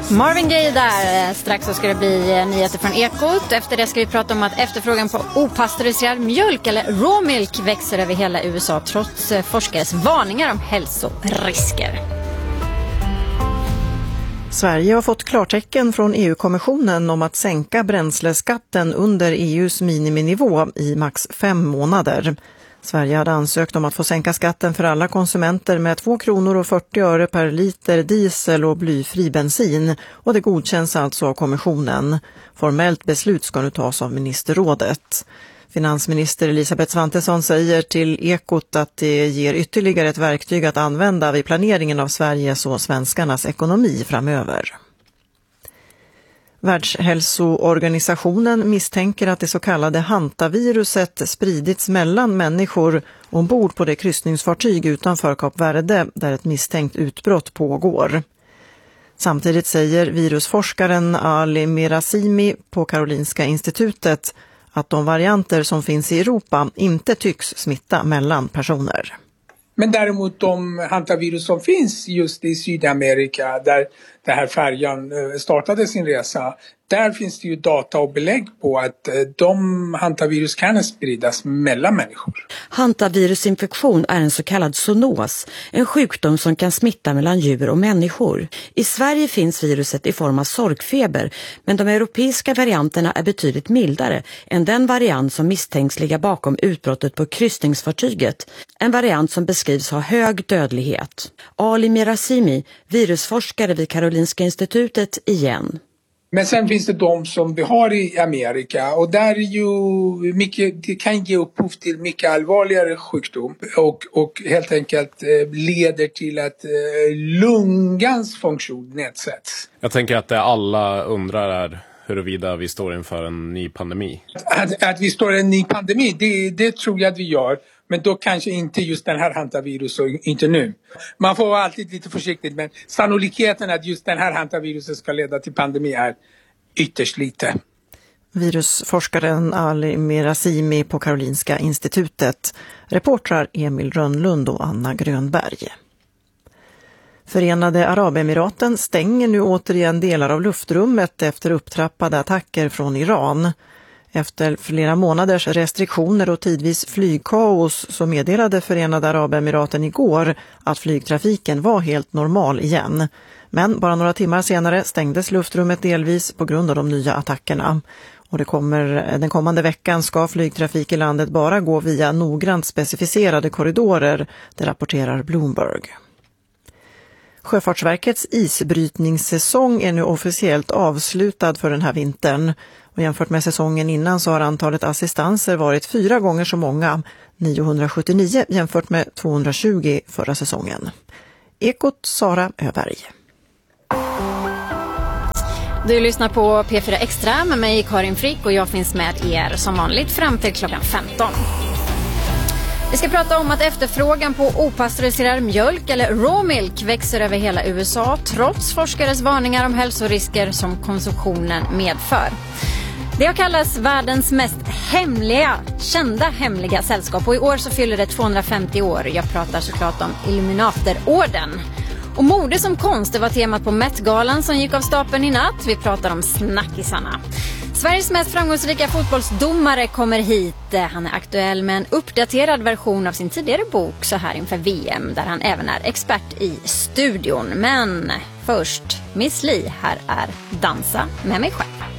Marvin Gaye där. Strax så ska det bli nyheter från Ekot. Efter det ska vi prata om att efterfrågan på opastöriserad mjölk eller raw milk växer över hela USA trots forskares varningar om hälsorisker. Sverige har fått klartecken från EU-kommissionen om att sänka bränsleskatten under EUs miniminivå i max 5 månader. Sverige hade ansökt om att få sänka skatten för alla konsumenter med 2 kronor och 40 öre per liter diesel och blyfri bensin, och det godkänns alltså av kommissionen. Formellt beslut ska nu tas av ministerrådet. Finansminister Elisabeth Svantesson säger till Ekot att det ger ytterligare ett verktyg att använda vid planeringen av Sveriges och svenskarnas ekonomi framöver. Världshälsoorganisationen misstänker att det så kallade hantaviruset spridits mellan människor ombord på det kryssningsfartyg utanför Kap Verde där ett misstänkt utbrott pågår. Samtidigt säger virusforskaren Ali Mirazimi på Karolinska institutet att de varianter som finns i Europa inte tycks smitta mellan personer. Men däremot de hantavirus som finns just i Sydamerika där den här färjan startade sin resa, där finns det ju data och belägg på att de hantavirus kan spridas mellan människor. Hantavirusinfektion är en så kallad zoonos, en sjukdom som kan smitta mellan djur och människor. I Sverige finns viruset i form av sorkfeber, men de europeiska varianterna är betydligt mildare än den variant som misstänks ligga bakom utbrottet på kryssningsfartyget. En variant som beskrivs ha hög dödlighet. Ali Mirazimi, virusforskare vid Karolinska institutet igen. Men sen finns det de som vi har i Amerika, och där är ju mycket, det kan ge upphov till mycket allvarligare sjukdom och helt enkelt leder till att lungans funktion nedsätts. Jag tänker att det alla undrar är huruvida vi står inför en ny pandemi. Att vi står i en ny pandemi, det tror jag att vi gör. Men då kanske inte just den här hantavirus och inte nu. Man får vara alltid lite försiktig, men sannolikheten att just den här hantaviruset ska leda till pandemi är ytterst lite. Virusforskaren Ali Mirazimi på Karolinska institutet. Reportrar Emil Rönnlund och Anna Grönberg. Förenade Arabemiraten stänger nu återigen delar av luftrummet efter upptrappade attacker från Iran. Efter flera månaders restriktioner och tidvis flygkaos så meddelade Förenade Arabemiraten igår att flygtrafiken var helt normal igen. Men bara några timmar senare stängdes luftrummet delvis på grund av de nya attackerna. Och den kommande veckan ska flygtrafik i landet bara gå via noggrant specificerade korridorer, det rapporterar Bloomberg. Sjöfartsverkets isbrytningssäsong är nu officiellt avslutad för den här vintern. Och jämfört med säsongen innan så har antalet assistanser varit 4 gånger så många, 979 jämfört med 220 förra säsongen. Ekot, Sara Öberg. Du lyssnar på P4 Extra med mig Karin Frick, och jag finns med er som vanligt fram till klockan 15. Vi ska prata om att efterfrågan på opastöriserad mjölk eller raw milk växer över hela USA trots forskares varningar om hälsorisker som konsumtionen medför. Det har kallats världens mest kända hemliga sällskap, och i år så fyller det 250 år. Jag pratar såklart om Illuminaterorden. Och mode som konst, det var temat på Met-galan som gick av stapeln i natt. Vi pratar om snackisarna. Sveriges mest framgångsrika fotbollsdomare kommer hit. Han är aktuell med en uppdaterad version av sin tidigare bok så här inför VM, där han även är expert i studion. Men först, Miss Li, här är Dansa med mig själv.